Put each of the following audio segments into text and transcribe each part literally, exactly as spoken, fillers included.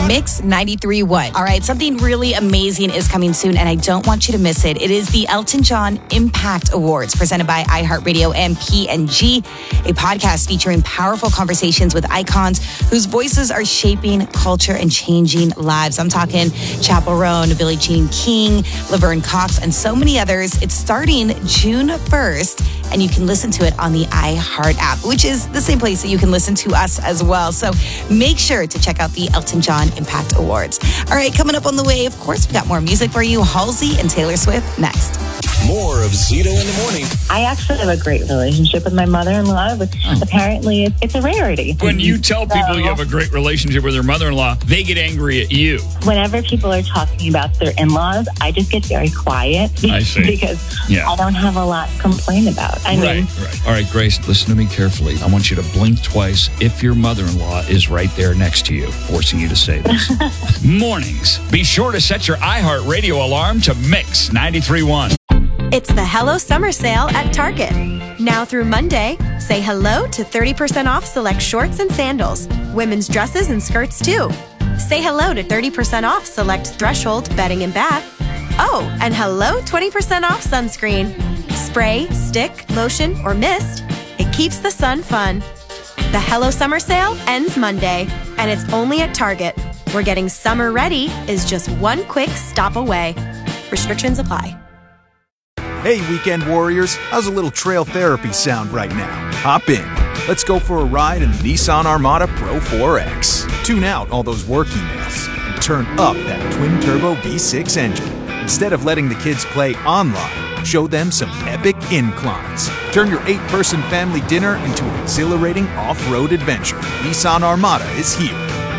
Mix ninety-three point one. All right, something really amazing is coming soon, and I don't want you to miss it. It is the Elton John Impact Awards presented by iHeartRadio and P and G, a podcast featuring powerful conversations with icons whose voices are shaping culture and changing lives. I'm talking Chappell Roan, Billie Jean King, Laverne Cox, and so many others. It's starting June first, and you can listen to it on the iHeart app, which is the same place that you can listen to us as well. So make sure to check out the Elton John Impact Awards. All right, coming up on the way, of course, we got more music for you. Halsey and Taylor Swift next. More of Zito in the morning. I actually have a great relationship with my mother-in-law, but oh. apparently it's, it's a rarity. When you tell people so, you have a great relationship with their mother-in-law, they get angry at you. Whenever people are talking about their in-laws, I just get very quiet I see. because yeah. I don't have a lot to complain about. I right, mean, right. All right, Grace, listen to me carefully. I want you to blink twice if your mother-in-law is right there next to you, forcing you to say this. Mornings. Be sure to set your iHeartRadio alarm to Mix ninety-three point one. It's the Hello Summer Sale at Target. Now through Monday, say hello to thirty percent off select shorts and sandals, women's dresses and skirts too. Say hello to thirty percent off select Threshold bedding and bath. Oh, and hello twenty percent off sunscreen. Spray, stick, lotion, or mist. It keeps the sun fun. The Hello Summer Sale ends Monday, and it's only at Target, where getting summer ready is just one quick stop away. Restrictions apply. Hey, weekend warriors, how's a little trail therapy sound right now? Hop in. Let's go for a ride in the Nissan Armada Pro four X. Tune out all those work emails and turn up that twin-turbo V six engine. Instead of letting the kids play online, show them some epic inclines. Turn your eight-person family dinner into an exhilarating off-road adventure. Nissan Armada is here.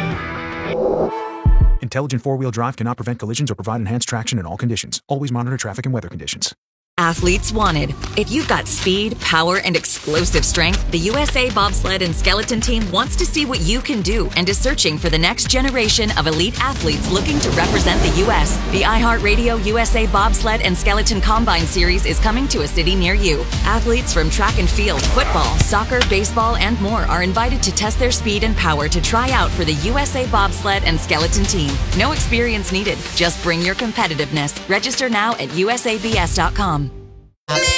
Intelligent four-wheel drive cannot prevent collisions or provide enhanced traction in all conditions. Always monitor traffic and weather conditions. Athletes wanted. If you've got speed, power, and explosive strength, the U S A Bobsled and Skeleton Team wants to see what you can do and is searching for the next generation of elite athletes looking to represent the U S The iHeartRadio U S A Bobsled and Skeleton Combine Series is coming to a city near you. Athletes from track and field, football, soccer, baseball, and more are invited to test their speed and power to try out for the U S A Bobsled and Skeleton Team. No experience needed. Just bring your competitiveness. Register now at U S A B S dot com.